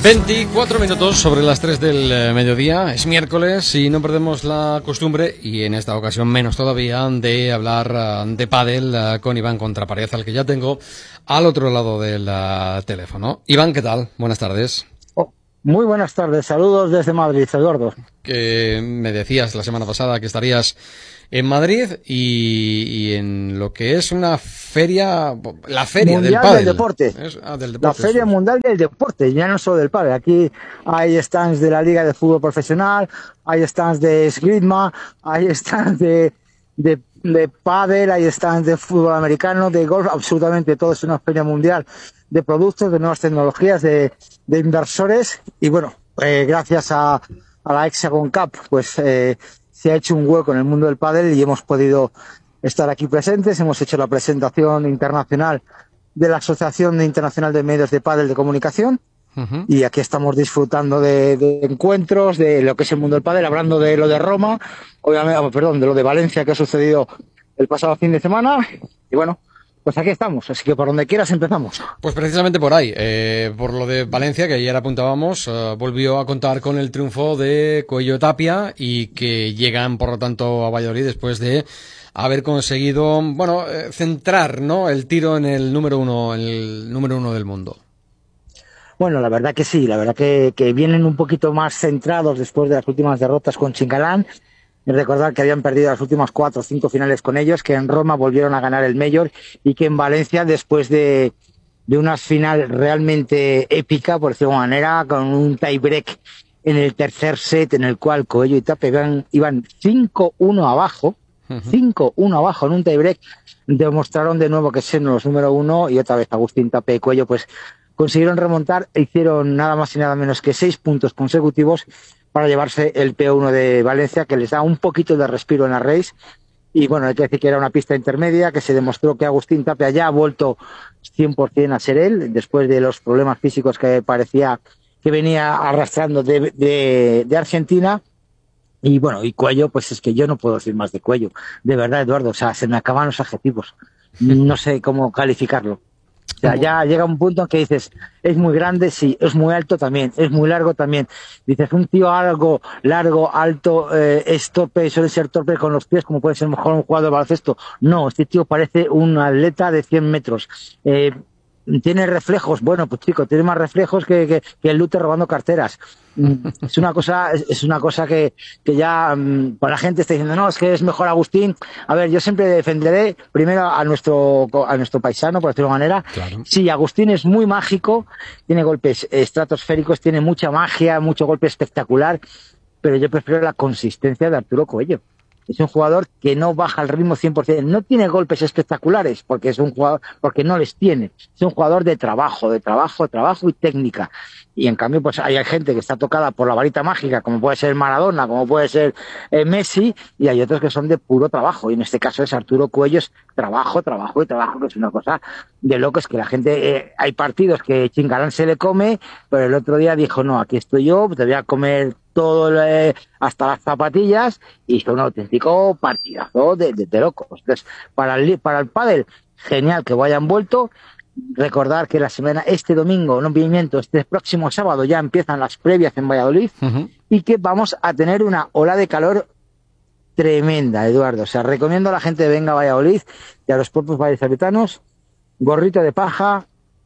24 minutos sobre las 3 del mediodía, es miércoles y no perdemos la costumbre, y en esta ocasión menos todavía, de hablar de pádel con Iván Contrapared, al que ya tengo al otro lado del teléfono. Iván, ¿qué tal? Buenas tardes. Muy buenas tardes, saludos desde Madrid, Eduardo. Que me decías la semana pasada que estarías en Madrid y en lo que es una feria, la feria mundial del pádel. Del deporte. Del deporte. La feria mundial del deporte, ya no solo del pádel. Aquí hay stands de la Liga de Fútbol Profesional, hay stands de esgrima, hay stands de pádel, hay stands de fútbol americano, de golf, absolutamente todo. Es una feria mundial de productos, de nuevas tecnologías, de inversores, y bueno, gracias a la Hexagon Cup, pues se ha hecho un hueco en el mundo del pádel y hemos podido estar aquí presentes. Hemos hecho la presentación internacional de la Asociación Internacional de Medios de Pádel de Comunicación, y aquí estamos disfrutando de encuentros, de lo que es el mundo del pádel, hablando de lo de Roma, obviamente, de lo de Valencia, que ha sucedido el pasado fin de semana, y bueno, pues aquí estamos, así que por donde quieras empezamos. Pues precisamente por ahí, por lo de Valencia, que ayer apuntábamos, volvió a contar con el triunfo de Coello Tapia, y que llegan, por lo tanto, a Valladolid después de haber conseguido, centrar, ¿no?, el tiro en el número uno del mundo. Bueno, la verdad que sí, la verdad que vienen un poquito más centrados después de las últimas derrotas con Chingalán. Recordar que habían perdido las últimas 4 o 5 finales con ellos, que en Roma volvieron a ganar el Major, y que en Valencia, después de una final realmente épica, por decirlo de alguna manera, con un tie-break en el tercer set, en el cual Coello y Tapia iban 5-1 abajo, 5-1 abajo en un tie-break, demostraron de nuevo que son los número uno, y otra vez Agustín Tapia y Coello pues consiguieron remontar e hicieron nada más y nada menos que 6 puntos consecutivos para llevarse el P1 de Valencia, que les da un poquito de respiro en la race. Y bueno, hay que decir que era una pista intermedia, que se demostró que Agustín Tapia ya ha vuelto 100% a ser él, después de los problemas físicos que parecía que venía arrastrando de Argentina. Y bueno, y Coello, pues es que yo no puedo decir más de Coello, de verdad, Eduardo, o sea, se me acaban los adjetivos, no sé cómo calificarlo. O sea, ya llega un punto en que dices, es muy grande, sí, es muy alto también, es muy largo también. Dices, un tío largo, alto, es torpe, suele ser torpe con los pies, como puede ser mejor un jugador de baloncesto. No, este tío parece un atleta de 100 metros. Tiene reflejos, bueno, pues chico, tiene más reflejos que el Lute robando carteras. Es una cosa que ya la gente está diciendo, no, es que es mejor Agustín. A ver, yo siempre defenderé primero a nuestro paisano, por decirlo de alguna manera. Claro. Sí, Agustín es muy mágico, tiene golpes estratosféricos, tiene mucha magia, mucho golpe espectacular, pero yo prefiero la consistencia de Arturo Coello. Es un jugador que no baja el ritmo 100%, no tiene golpes espectaculares, porque es un jugador, porque no les tiene. Es un jugador de trabajo y técnica. Y en cambio, pues hay gente que está tocada por la varita mágica, como puede ser Maradona, como puede ser Messi, y hay otros que son de puro trabajo. Y en este caso es Arturo Coello, es trabajo, que es una cosa de locos, que la gente, hay partidos que Chingalán se le come, pero el otro día dijo, no, aquí estoy yo, te voy a comer todo, hasta las zapatillas, y fue un auténtico partidazo de locos. Entonces, para el pádel, genial que vayan vuelto. Recordar que este domingo, este próximo sábado ya empiezan las previas en Valladolid, y que vamos a tener una ola de calor tremenda, Eduardo. O sea, recomiendo a la gente que venga a Valladolid y a los propios vallisoletanos, gorrito de paja,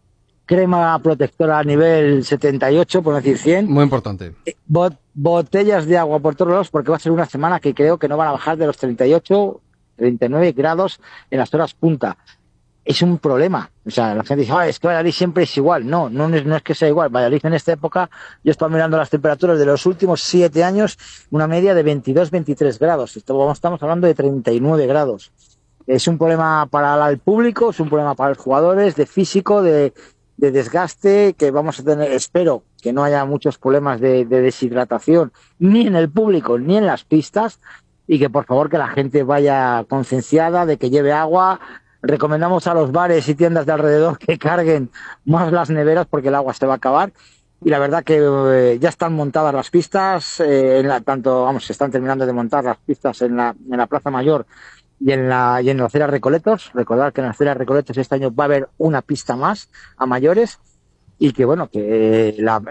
crema protectora a nivel 78, por no decir 100. Muy importante. Botellas de agua por todos lados, porque va a ser una semana que creo que no van a bajar de los 38, 39 grados en las horas punta. Es un problema. O sea, la gente dice, es que Valladolid siempre es igual. No es que sea igual. Valladolid en esta época, yo estaba mirando las temperaturas de los últimos 7 años, una media de 22-23 grados. Estamos hablando de 39 grados. Es un problema para el público, es un problema para los jugadores, de físico, de desgaste, que vamos a tener. Espero que no haya muchos problemas de deshidratación, ni en el público, ni en las pistas, y que por favor que la gente vaya concienciada de que lleve agua. Recomendamos a los bares y tiendas de alrededor que carguen más las neveras, porque el agua se va a acabar. Y la verdad que ya están montadas las pistas, se están terminando de montar las pistas en la Plaza Mayor y en la acera Recoletos. Recordad que en la acera Recoletos este año va a haber una pista más a mayores. y que bueno, que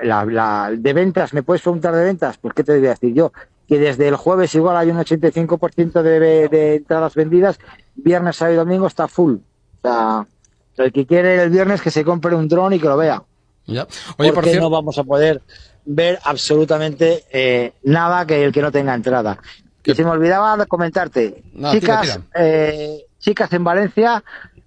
de ventas, ¿me puedes preguntar de ventas? Pues qué te voy a decir yo, que desde el jueves igual hay un 85% de entradas vendidas, viernes, sábado y domingo está full. O sea, el que quiere el viernes que se compre un dron y que lo vea. Ya. Oye, por Porque cierto, no vamos a poder ver absolutamente nada que el que no tenga entrada. Y se me olvidaba comentarte, no, chicas, tira. chicas en Valencia,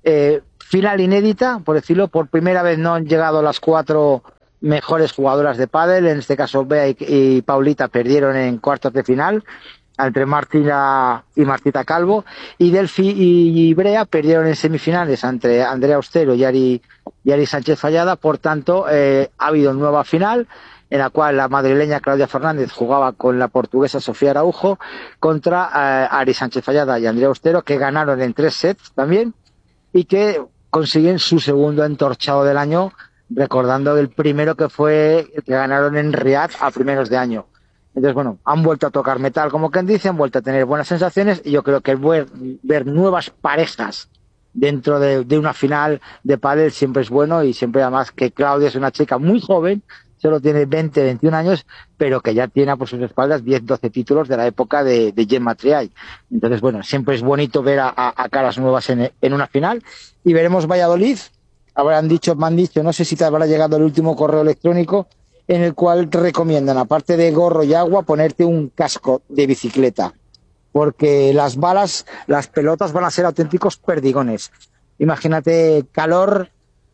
final inédita, por decirlo, por primera vez no han llegado las 4 mejores jugadoras de pádel, en este caso Bea y Paulita perdieron en cuartos de final entre Martina y Martita Calvo, y Delphi y Brea perdieron en semifinales entre Andrea Austero y Ari Sánchez Fallada. Por tanto, ha habido nueva final en la cual la madrileña Claudia Fernández jugaba con la portuguesa Sofía Araujo contra Ari Sánchez Fallada y Andrea Austero, que ganaron en 3 sets también y que consiguen su segundo entorchado del año, recordando el primero que fue el que ganaron en Riad a primeros de año. Entonces, bueno, han vuelto a tocar metal, como quien dice, han vuelto a tener buenas sensaciones, y yo creo que ver nuevas parejas dentro de una final de pádel siempre es bueno, y siempre, además, que Claudia es una chica muy joven, solo tiene 20, 21 años, pero que ya tiene por sus espaldas 10, 12 títulos de la época de Gemma Triay. Entonces, bueno, siempre es bonito ver a caras nuevas en una final. Y veremos Valladolid. Me han dicho, no sé si te habrá llegado el último correo electrónico, en el cual te recomiendan, aparte de gorro y agua, ponerte un casco de bicicleta, porque las balas, las pelotas van a ser auténticos perdigones. Imagínate calor,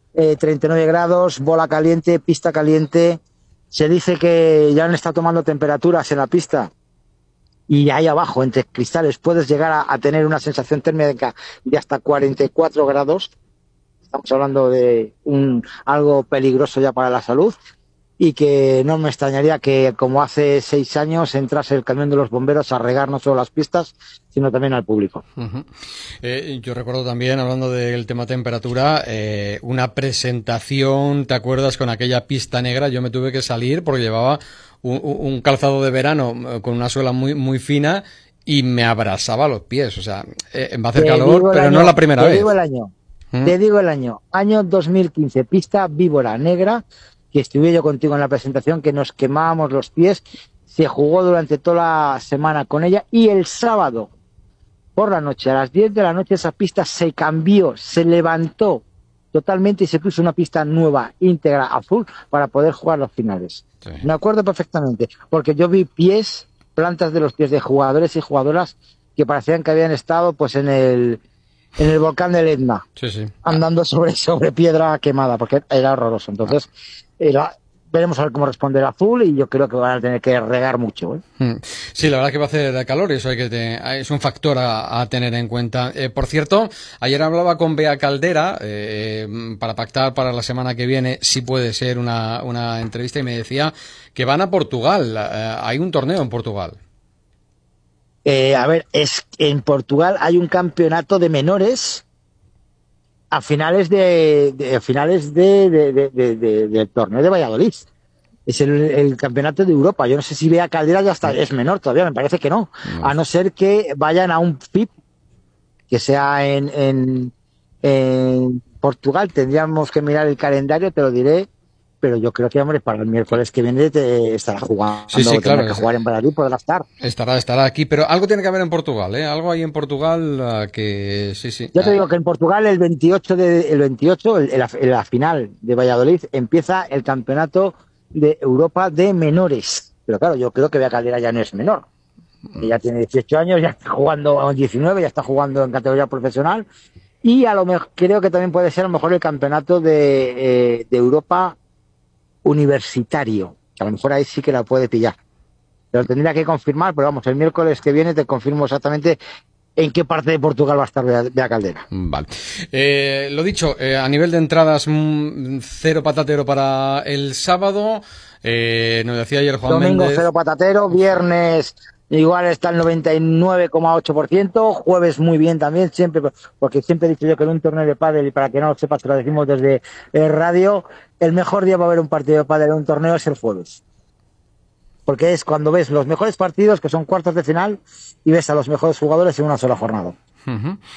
39 grados, bola caliente, pista caliente. Se dice que ya han estado tomando temperaturas en la pista, y ahí abajo, entre cristales, puedes llegar a tener una sensación térmica de hasta 44 grados. Estamos hablando de algo peligroso ya para la salud, y que no me extrañaría que, como hace 6 años, entrase el camión de los bomberos a regar no solo las pistas, sino también al público. Yo recuerdo también, hablando del tema temperatura, una presentación, ¿te acuerdas? Con aquella pista negra, yo me tuve que salir porque llevaba un calzado de verano con una suela muy, muy fina y me abrasaba los pies. O sea, va a hacer calor, pero no es la primera vez. Te digo el año. Año 2015, pista víbora negra, que estuve yo contigo en la presentación, que nos quemábamos los pies. Se jugó durante toda la semana con ella, y el sábado por la noche, a las 10 de la noche, esa pista se cambió, se levantó totalmente y se puso una pista nueva, íntegra, azul, para poder jugar los finales. Sí. Me acuerdo perfectamente, porque yo vi plantas de los pies de jugadores y jugadoras que parecían que habían estado pues en el volcán del Etna, sí. Andando sobre piedra quemada, porque era horroroso. Entonces, veremos a ver cómo responde el azul, y yo creo que van a tener que regar mucho. Sí, la verdad que va a hacer calor, y eso es un factor a tener en cuenta. Por cierto, ayer hablaba con Bea Caldera para pactar para la semana que viene si puede ser una entrevista, y me decía que van a Portugal. Hay un torneo en Portugal. En Portugal hay un campeonato de menores a finales del torneo de Valladolid. Es el campeonato de Europa. Yo no sé si Bea Caldera ya es menor todavía, me parece que no. A no ser que vayan a un FIP que sea en Portugal. Tendríamos que mirar el calendario, te lo diré. Pero yo creo que, hombre, para el miércoles que viene estará jugando. Sí, claro. Que jugar en Valladolid, podrá estar. Estará aquí, pero algo tiene que haber en Portugal, ¿eh? Algo hay en Portugal que sí. Yo te digo que en Portugal el 28, en la final de Valladolid, empieza el campeonato de Europa de menores. Pero claro, yo creo que Bea Caldera ya no es menor. Que ya tiene 18 años, ya está jugando, 19, ya está jugando en categoría profesional. Y a lo mejor creo que también puede ser a lo mejor el campeonato de Europa universitario, que a lo mejor ahí sí que la puede pillar. Pero tendría que confirmar, pero vamos, el miércoles que viene te confirmo exactamente en qué parte de Portugal va a estar Bea Caldera. Vale. Lo dicho, a nivel de entradas, cero patatero para el sábado. Nos decía ayer Juan Domingo, Méndez. Cero patatero, viernes igual está el 99,8%, jueves muy bien también, siempre, porque siempre he dicho yo que en un torneo de pádel, y para que no lo sepas, te lo decimos desde radio, el mejor día para ver un partido de pádel en un torneo es el jueves. Porque es cuando ves los mejores partidos, que son cuartos de final, y ves a los mejores jugadores en una sola jornada.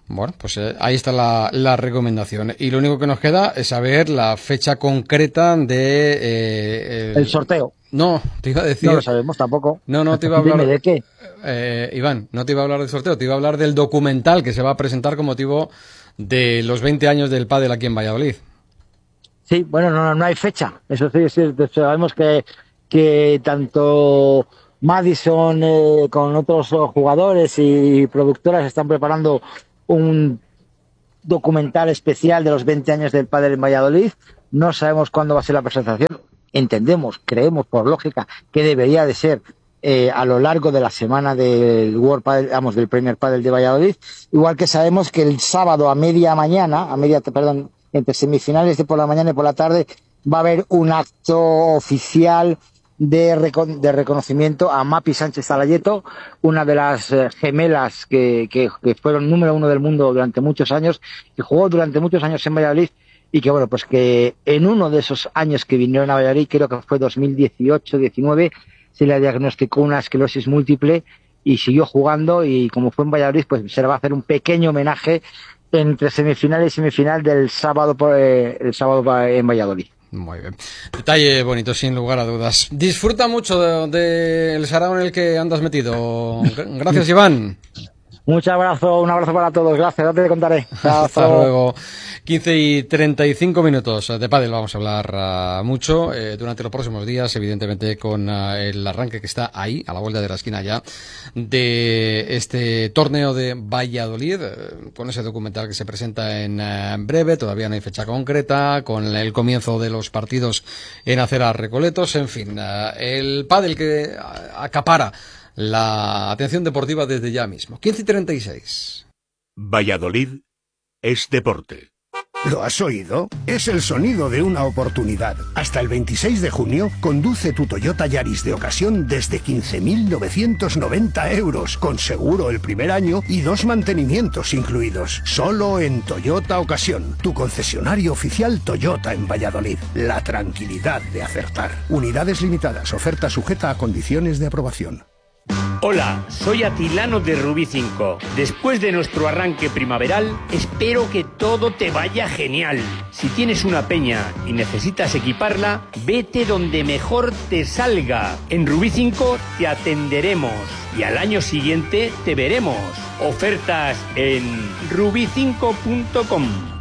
Bueno, pues ahí está la recomendación. Y lo único que nos queda es saber la fecha concreta de... El sorteo. No, te iba a decir... No lo sabemos tampoco. No te iba a hablar... Dime, ¿de qué? Iván, no te iba a hablar del sorteo, te iba a hablar del documental que se va a presentar con motivo de los 20 años del pádel aquí en Valladolid. Sí, bueno, no hay fecha. Eso sí, sabemos que tanto Madison con otros jugadores y productoras están preparando un documental especial de los 20 años del pádel en Valladolid. No sabemos cuándo va a ser la presentación. Entendemos, creemos por lógica que debería de ser a lo largo de la semana del World Padel, del Premier Padel de Valladolid, igual que sabemos que el sábado entre semifinales de por la mañana y por la tarde va a haber un acto oficial de reconocimiento a Mapi Sánchez Zalayeto, una de las gemelas que fueron número 1 del mundo durante muchos años, que jugó durante muchos años en Valladolid y que, bueno, pues que en uno de esos años que vinieron a Valladolid, creo que fue 2018-19, se le diagnosticó una esclerosis múltiple y siguió jugando, y como fue en Valladolid, pues se le va a hacer un pequeño homenaje entre semifinal y semifinal del sábado en Valladolid. Muy bien. Detalle bonito, sin lugar a dudas. Disfruta mucho del sarao en el que andas metido. Gracias, Iván. Un abrazo para todos, gracias, ya te contaré. Hasta luego. 15:35 de pádel vamos a hablar mucho durante los próximos días, evidentemente con el arranque que está ahí, a la vuelta de la esquina ya, de este torneo de Valladolid, con ese documental que se presenta en breve, todavía no hay fecha concreta, con el comienzo de los partidos en Acera Recoletos, en fin, el pádel que acapara la atención deportiva desde ya mismo. 15:36. Valladolid es deporte. ¿Lo has oído? Es el sonido de una oportunidad. Hasta el 26 de junio, conduce tu Toyota Yaris de ocasión desde 15.990 euros, con seguro el primer año y 2 mantenimientos incluidos. Solo en Toyota Ocasión, tu concesionario oficial Toyota en Valladolid. La tranquilidad de acertar. Unidades limitadas. Oferta sujeta a condiciones de aprobación. Hola, soy Atilano de Rubí 5. Después de nuestro arranque primaveral, espero que todo te vaya genial. Si tienes una peña y necesitas equiparla, vete donde mejor te salga. En Rubí 5 te atenderemos y al año siguiente te veremos. Ofertas en rubi5.com.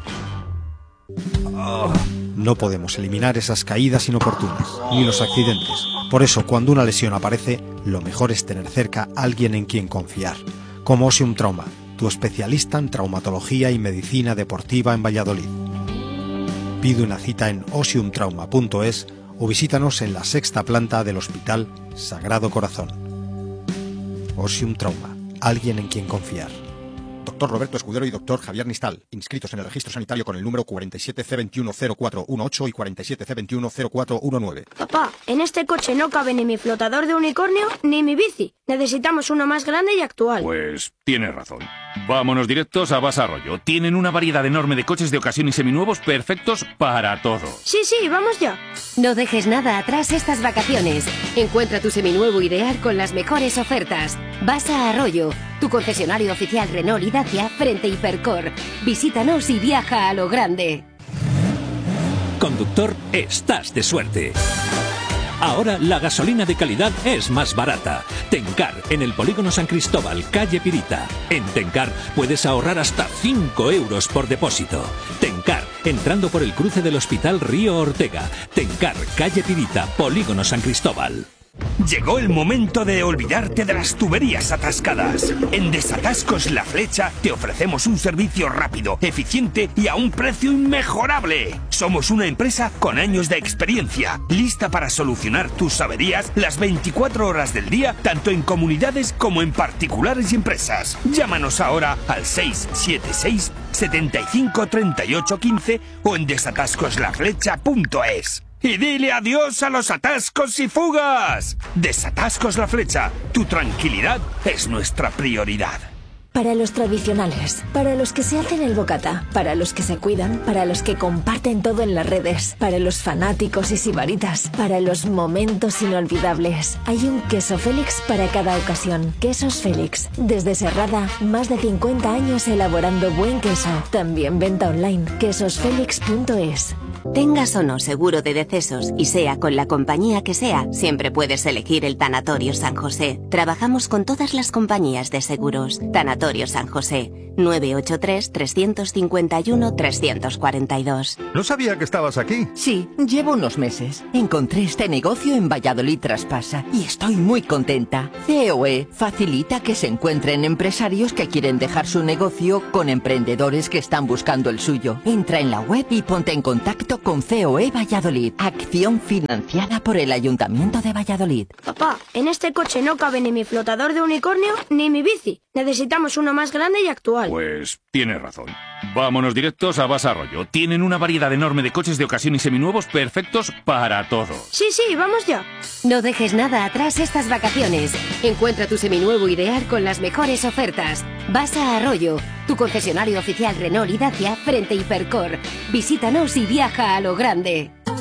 No podemos eliminar esas caídas inoportunas, ni los accidentes. Por eso, cuando una lesión aparece, lo mejor es tener cerca a alguien en quien confiar. Como Osium Trauma, tu especialista en traumatología y medicina deportiva en Valladolid. Pide una cita en osiumtrauma.es o visítanos en la 6ª planta del Hospital Sagrado Corazón. Osium Trauma, alguien en quien confiar. Doctor Roberto Escudero y Doctor Javier Nistal, inscritos en el registro sanitario con el número 47C210418 y 47C210419. Papá, en este coche no cabe ni mi flotador de unicornio ni mi bici. Necesitamos uno más grande y actual. Pues tienes razón. Vámonos directos a Basa Arroyo. Tienen una variedad enorme de coches de ocasión y seminuevos perfectos para todo. Sí, vamos ya. No dejes nada atrás estas vacaciones. Encuentra tu seminuevo ideal con las mejores ofertas. Basa Arroyo, tu concesionario oficial Renault y Dacia frente Hipercor. Visítanos y viaja a lo grande. Conductor, estás de suerte. Ahora la gasolina de calidad es más barata. Tencar, en el Polígono San Cristóbal, calle Pirita. En Tencar puedes ahorrar hasta 5 euros por depósito. Tencar, entrando por el cruce del Hospital Río Ortega. Tencar, calle Pirita, Polígono San Cristóbal. Llegó el momento de olvidarte de las tuberías atascadas. En Desatascos La Flecha te ofrecemos un servicio rápido, eficiente y a un precio inmejorable. Somos una empresa con años de experiencia, lista para solucionar tus averías las 24 horas del día, tanto en comunidades como en particulares y empresas. Llámanos ahora al 676 75 38 15 o en desatascoslaflecha.es. Y dile adiós a los atascos y fugas. Desatascos La Flecha. Tu tranquilidad es nuestra prioridad. Para los tradicionales, para los que se hacen el bocata, para los que se cuidan, para los que comparten todo en las redes, para los fanáticos y sibaritas, para los momentos inolvidables. Hay un queso Félix para cada ocasión. Quesos Félix. Desde Serrada, más de 50 años elaborando buen queso. También venta online. quesosfelix.es. Tengas o no seguro de decesos y sea con la compañía que sea, siempre puedes elegir el Tanatorio San José. Trabajamos con todas las compañías de seguros. Tanatorio San José, 983-351-342. No sabía que estabas aquí. Sí, llevo unos meses. Encontré este negocio en Valladolid Traspasa y estoy muy contenta. COE facilita que se encuentren empresarios que quieren dejar su negocio con emprendedores que están buscando el suyo. Entra en la web y ponte en contacto con COE Valladolid. Acción financiada por el Ayuntamiento de Valladolid. Papá, en este coche no cabe ni mi flotador de unicornio ni mi bici. Necesitamos uno más grande y actual. Pues tienes razón. Vámonos directos a Basa Arroyo. Tienen una variedad enorme de coches de ocasión y seminuevos perfectos para todo. Sí, vamos ya. No dejes nada atrás estas vacaciones. Encuentra tu seminuevo ideal con las mejores ofertas. Basa Arroyo, tu concesionario oficial Renault y Dacia frente Hipercor. Visítanos y viaja a lo grande.